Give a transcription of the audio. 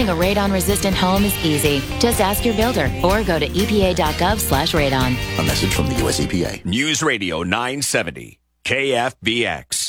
Building a radon-resistant home is easy. Just ask your builder or go to epa.gov/radon. A message from the U.S. EPA. News Radio 970, KFBX.